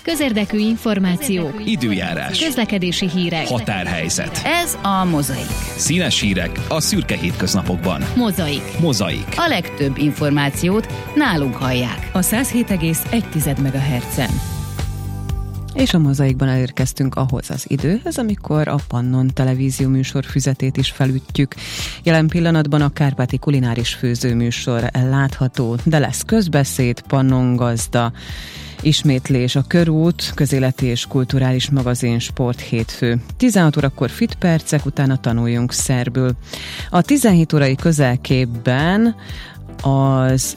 közérdekű információk, időjárás, közlekedési hírek, határhelyzet. Ez a Mozaik. Színes hírek a szürke hétköznapokban. Mozaik. A legtöbb információt nálunk hallják. A 107,1 MHz-en. És a Mozaikban elérkeztünk ahhoz az időhöz, amikor a Pannon televízió műsor füzetét is felütjük. Jelen pillanatban a Kárpáti kulináris főzőműsor látható, de lesz közbeszéd, Pannon gazda, ismétlés, a Körút, közéleti és kulturális magazin, Sport hétfő. 16 órakor Fit percek, utána tanuljunk szerbül. A 17 órai közelképben az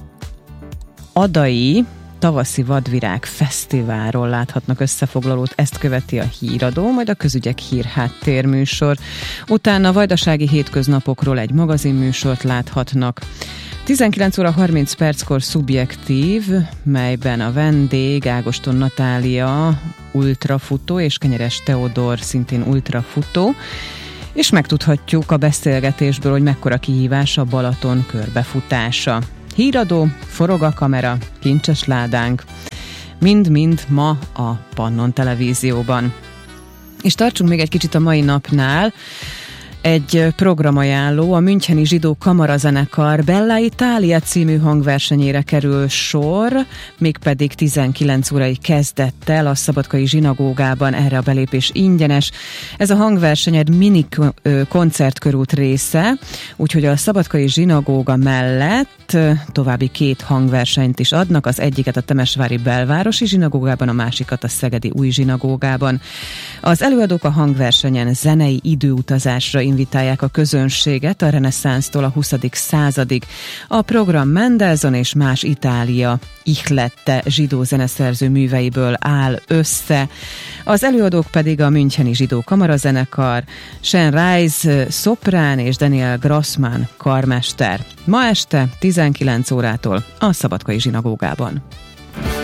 Adai tavaszi vadvirág fesztiválról láthatnak összefoglalót, ezt követi a híradó, majd a közügyek hírháttérműsor. Utána a vajdasági hétköznapokról egy magazinműsort láthatnak. 19 óra 30 perckor Szubjektív, melyben a vendég Ágoston Natália ultrafutó és Kenyeres Teodor szintén ultrafutó, és megtudhatjuk a beszélgetésből, hogy mekkora kihívás a Balaton körbefutása. Híradó, forog a kamera, kincses ládánk, mind-mind ma a Pannon televízióban. És tartsunk még egy kicsit a mai napnál. Egy programajánló, a Müncheni Zsidó Kamarazenekar Bella Italia című hangversenyére kerül sor, mégpedig 19 órai kezdettel a Szabadkai zsinagógában, erre a belépés ingyenes. Ez a hangverseny egy mini koncertkörút része, úgyhogy a Szabadkai zsinagóga mellett további 2 hangversenyt is adnak, az egyiket a Temesvári belvárosi zsinagógában, a másikat a Szegedi új zsinagógában. Az előadók a hangversenyen zenei időutazásra invitálják a közönséget a reneszánsztól a 20. századig. A program Mendelssohn és más Itália ihlette zsidó zeneszerző műveiből áll össze. Az előadók pedig a Müncheni Zsidó Kamarazenekar, Shen Reis szoprán és Daniel Grossman karmester. Ma este 19 órától a Szabadkai zsinagógában.